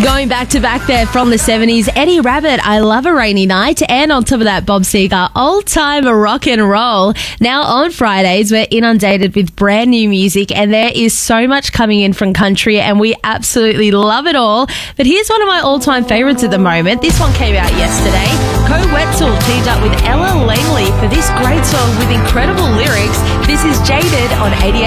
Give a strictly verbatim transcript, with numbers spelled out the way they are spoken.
Going back to back there from the seventies, Eddie Rabbitt, I Love a Rainy Night. And on top of that, Bob Seger, Old Time Rock and Roll. Now on Fridays, we're inundated with brand new music and there is so much coming in from country and we absolutely love it all. But here's one of my all-time favourites at the moment. This one came out yesterday. Co Wetzel teamed up with Ella Langley for this great song with incredible lyrics. This is Jaded on eighty-eight.